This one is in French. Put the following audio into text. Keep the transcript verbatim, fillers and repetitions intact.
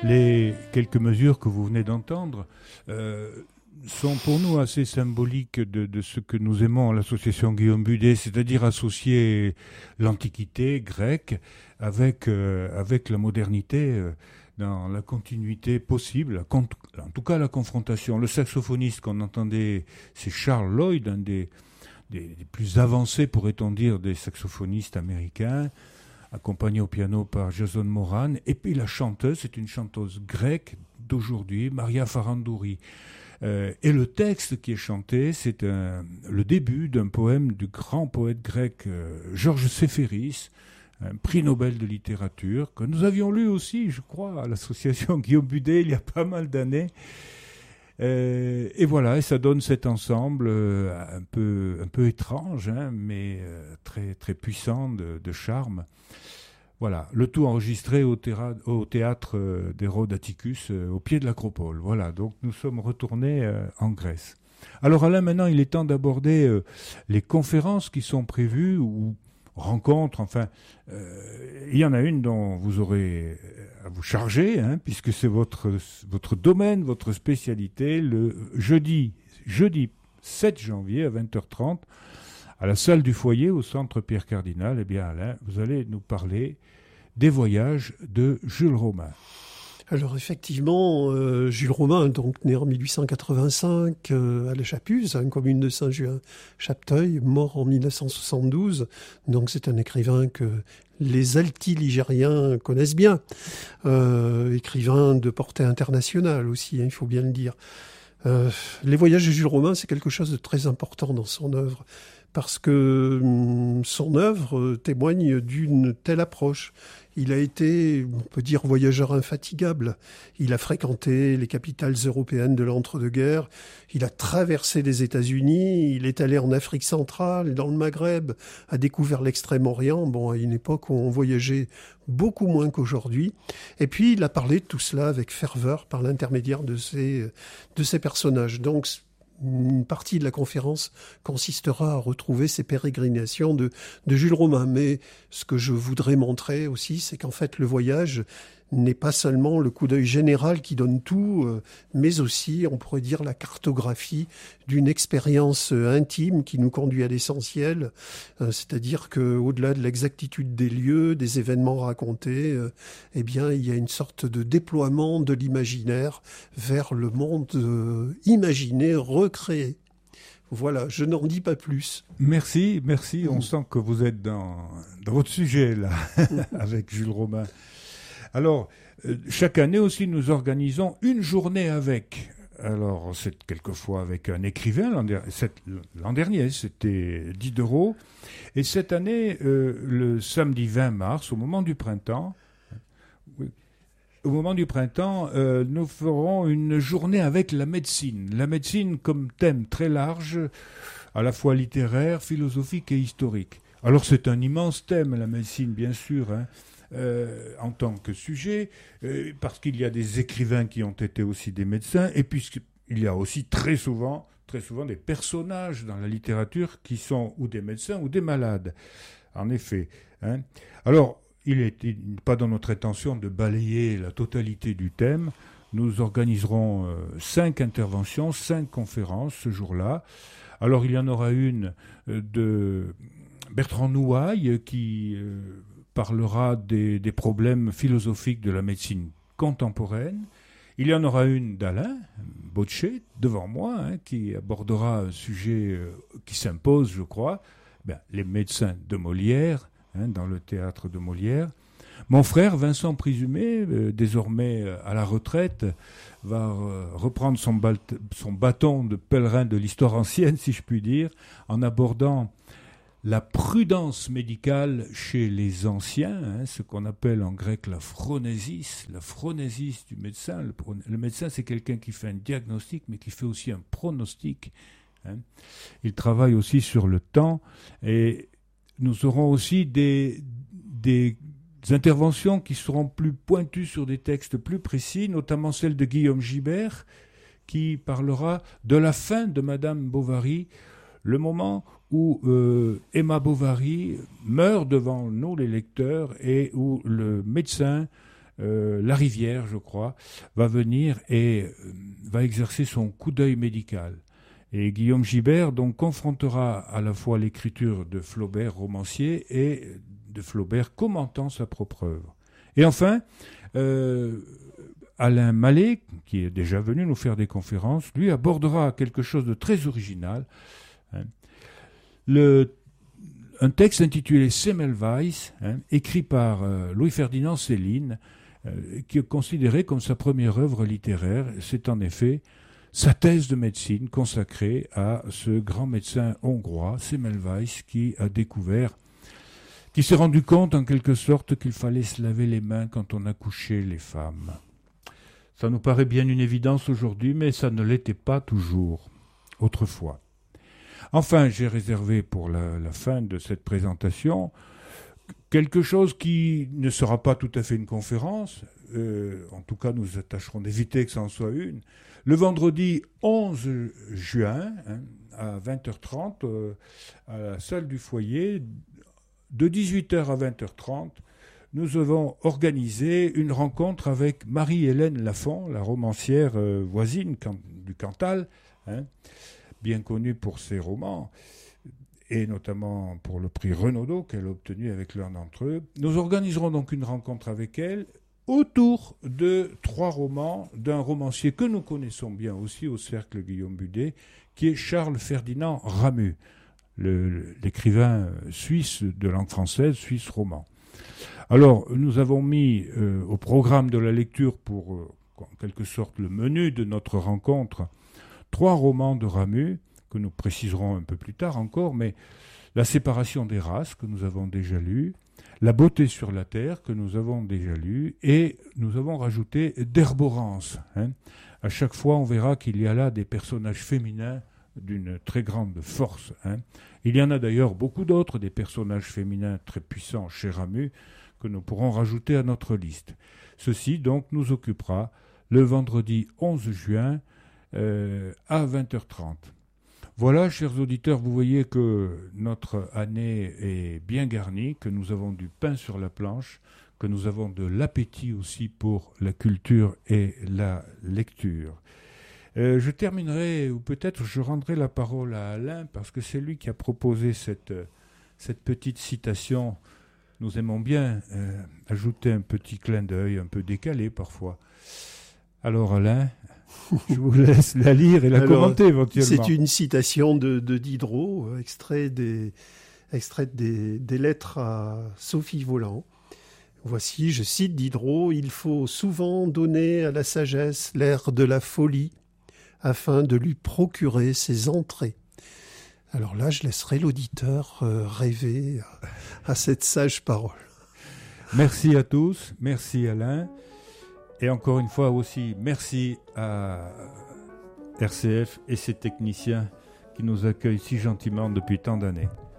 Les quelques mesures que vous venez d'entendre euh, sont pour nous assez symboliques de, de ce que nous aimons à l'association Guillaume Budet, c'est-à-dire associer l'Antiquité grecque avec, euh, avec la modernité euh, dans la continuité possible, la con- en tout cas la confrontation. Le saxophoniste qu'on entendait, c'est Charles Lloyd, un des, des, des plus avancés, pourrait-on dire, des saxophonistes américains, accompagné au piano par Jason Moran. Et puis la chanteuse, c'est une chanteuse grecque d'aujourd'hui, Maria Farandouri. Euh, et le texte qui est chanté, c'est un, le début d'un poème du grand poète grec euh, Georges Séphéris, un prix Nobel de littérature, que nous avions lu aussi, je crois, à l'association Guillaume Budet il y a pas mal d'années. Euh, et voilà, et ça donne cet ensemble euh, un peu, un peu étrange, hein, mais euh, très, très puissant de, de charme. Voilà, le tout enregistré au, théra- au théâtre euh, d'Hérode Atticus, euh, au pied de l'Acropole. Voilà, donc nous sommes retournés euh, en Grèce. Alors Alain, maintenant il est temps d'aborder euh, les conférences qui sont prévues, ou rencontres, enfin, euh, il y en a une dont vous aurez à vous charger, hein, puisque c'est votre, votre domaine, votre spécialité, le jeudi, jeudi sept janvier à vingt heures trente, à la salle du foyer au centre Pierre Cardinal. Eh bien Alain, vous allez nous parler des voyages de Jules Romain. Alors effectivement, euh, Jules Romain, donc né en mille huit cent quatre-vingt-cinq euh, à La Chapuse, une commune de Saint-Juin-Chapteuil, mort en mille neuf cent soixante-douze. Donc c'est un écrivain que les altiligériens connaissent bien. Euh, écrivain de portée internationale aussi, hein, il faut bien le dire. Euh, les voyages de Jules Romain, c'est quelque chose de très important dans son œuvre, parce que hum, son œuvre témoigne d'une telle approche. Il a été, on peut dire, voyageur infatigable. Il a fréquenté les capitales européennes de l'entre-deux-guerres. Il a traversé les États-Unis. Il est allé en Afrique centrale, dans le Maghreb, a découvert l'Extrême-Orient. Bon, à une époque où on voyageait beaucoup moins qu'aujourd'hui. Et puis, il a parlé de tout cela avec ferveur par l'intermédiaire de ses, de ses personnages. Donc, une partie de la conférence consistera à retrouver ces pérégrinations de, de Jules Romain. Mais ce que je voudrais montrer aussi, c'est qu'en fait, le voyage n'est pas seulement le coup d'œil général qui donne tout, euh, mais aussi, on pourrait dire, la cartographie d'une expérience euh, intime qui nous conduit à l'essentiel, euh, c'est-à-dire qu'au-delà de l'exactitude des lieux, des événements racontés, euh, eh bien, il y a une sorte de déploiement de l'imaginaire vers le monde euh, imaginé, recréé. Voilà, je n'en dis pas plus. Merci, merci. On mmh. sent que vous êtes dans, dans votre sujet, là, avec Jules Romain. Alors, euh, chaque année aussi, nous organisons une journée avec. Alors, c'est quelquefois avec un écrivain. L'an, der- cette, l'an dernier, c'était Diderot. Et cette année, euh, le samedi vingt mars, au moment du printemps, oui, au moment du printemps, euh, nous ferons une journée avec la médecine. La médecine comme thème très large, à la fois littéraire, philosophique et historique. Alors, c'est un immense thème, la médecine, bien sûr, hein. Euh, en tant que sujet, euh, parce qu'il y a des écrivains qui ont été aussi des médecins, et puisqu'il y a aussi très souvent, très souvent des personnages dans la littérature qui sont ou des médecins ou des malades, en effet. Hein. Alors, il n'est pas dans notre intention de balayer la totalité du thème. Nous organiserons euh, cinq interventions, cinq conférences ce jour-là. Alors, il y en aura une euh, de Bertrand Nouaille qui... Euh, parlera des, des problèmes philosophiques de la médecine contemporaine. Il y en aura une d'Alain Bochet, devant moi, hein, qui abordera un sujet euh, qui s'impose, je crois, ben, les médecins de Molière, hein, dans le théâtre de Molière. Mon frère, Vincent Prisumé, euh, désormais euh, à la retraite, va euh, reprendre son, bal- son bâton de pèlerin de l'histoire ancienne, si je puis dire, en abordant la prudence médicale chez les anciens, hein, ce qu'on appelle en grec la phronésis, la phronésis du médecin. Le, le médecin, c'est quelqu'un qui fait un diagnostic, mais qui fait aussi un pronostic. Hein. Il travaille aussi sur le temps. Et nous aurons aussi des, des interventions qui seront plus pointues sur des textes plus précis, notamment celle de Guillaume Gibert, qui parlera de la fin de Madame Bovary, le moment où euh, Emma Bovary meurt devant nous, les lecteurs, et où le médecin euh, la rivière, je crois, va venir et euh, va exercer son coup d'œil médical. Et Guillaume Gibert donc confrontera à la fois l'écriture de Flaubert, romancier, et de Flaubert commentant sa propre œuvre. Et enfin, euh, Alain Mallet, qui est déjà venu nous faire des conférences, lui abordera quelque chose de très original. Hein. Le, un texte intitulé Semmelweis, hein, écrit par euh, Louis-Ferdinand Céline, euh, qui est considéré comme sa première œuvre littéraire. C'est en effet sa thèse de médecine consacrée à ce grand médecin hongrois, Semmelweis, qui a découvert, qui s'est rendu compte en quelque sorte qu'il fallait se laver les mains quand on accouchait les femmes. Ça nous paraît bien une évidence aujourd'hui, mais ça ne l'était pas toujours, autrefois. Enfin, j'ai réservé pour la, la fin de cette présentation quelque chose qui ne sera pas tout à fait une conférence, euh, en tout cas nous tâcherons d'éviter que ça en soit une. Le vendredi onze juin, hein, à vingt heures trente, euh, à la salle du foyer, de dix-huit heures à vingt heures trente, nous avons organisé une rencontre avec Marie-Hélène Lafont, la romancière euh, voisine can- du Cantal, hein, bien connue pour ses romans, et notamment pour le prix Renaudot qu'elle a obtenu avec l'un d'entre eux. Nous organiserons donc une rencontre avec elle autour de trois romans d'un romancier que nous connaissons bien aussi au Cercle Guillaume Budet, qui est Charles Ferdinand Ramu, le, l'écrivain suisse de langue française, suisse roman. Alors, nous avons mis euh, au programme de la lecture, pour euh, en quelque sorte le menu de notre rencontre, trois romans de Ramu, que nous préciserons un peu plus tard encore, mais La séparation des races, que nous avons déjà lu, La beauté sur la terre, que nous avons déjà lu, et nous avons rajouté D'Herborance. Hein. À chaque fois, on verra qu'il y a là des personnages féminins d'une très grande force. Hein. Il y en a d'ailleurs beaucoup d'autres, des personnages féminins très puissants chez Ramu, que nous pourrons rajouter à notre liste. Ceci donc nous occupera le vendredi onze juin euh, à vingt heures trente. Voilà, chers auditeurs, vous voyez que notre année est bien garnie, que nous avons du pain sur la planche, que nous avons de l'appétit aussi pour la culture et la lecture. Euh, je terminerai, ou peut-être je rendrai la parole à Alain, parce que c'est lui qui a proposé cette, cette petite citation. Nous aimons bien euh, ajouter un petit clin d'œil, un peu décalé parfois. Alors Alain, je vous laisse la lire et la Alors, commenter éventuellement. C'est une citation de, de Diderot, extrait des, extrait des, des lettres à Sophie Volant. Voici, je cite Diderot, « Il faut souvent donner à la sagesse l'air de la folie afin de lui procurer ses entrées. » Alors là, je laisserai l'auditeur euh, rêver à, à cette sage parole. Merci à tous, merci Alain. Et encore une fois aussi, merci à R C F et ses techniciens qui nous accueillent si gentiment depuis tant d'années.